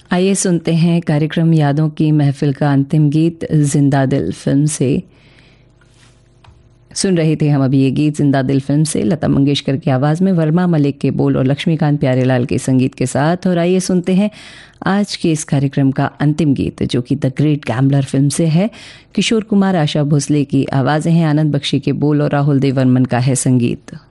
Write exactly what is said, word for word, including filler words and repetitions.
आइए सुनते हैं कार्यक्रम यादों की महफिल का अंतिम गीत जिंदा दिल फिल्म से। सुन रहे थे हम अभी ये गीत जिंदा दिल फिल्म से, लता मंगेशकर की आवाज़ में, वर्मा मलिक के बोल और लक्ष्मीकांत प्यारेलाल के संगीत के साथ। और आइए सुनते हैं आज के इस कार्यक्रम का अंतिम गीत, जो कि द ग्रेट गैम्बलर फिल्म से है। किशोर कुमार, आशा भोसले की आवाज़ें हैं, आनंद बख्शी के बोल और राहुल देव वर्मन का है संगीत।